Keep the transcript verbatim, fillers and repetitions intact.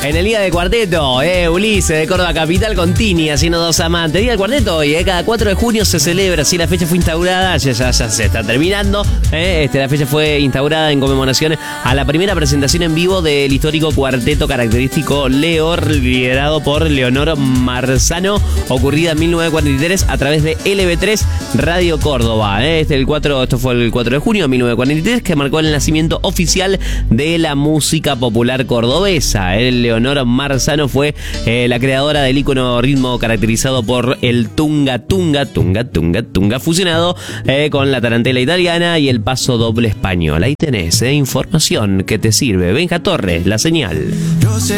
En el día del cuarteto, eh, Ulises de Córdoba Capital con Tini haciendo dos amantes. Día del cuarteto hoy, eh, cada cuatro de junio se celebra. Sí, la fecha fue instaurada, ya, ya, ya se está terminando. Eh, este, la fecha fue instaurada en conmemoración a la primera presentación en vivo del histórico cuarteto característico Leor, liderado por Leonor Marzano, ocurrida en mil novecientos cuarenta y tres a través de L B tres Radio Córdoba. Eh, este, el cuatro, esto fue el cuatro de junio de mil novecientos cuarenta y tres, que marcó el nacimiento oficial de la música popular cordobesa. El Leonor Marzano fue eh, la creadora del ícono ritmo caracterizado por el tunga, tunga, tunga, tunga, tunga, fusionado eh, con la tarantela italiana y el paso doble español. Ahí tenés eh, información que te sirve. Benja Torres, La Señal.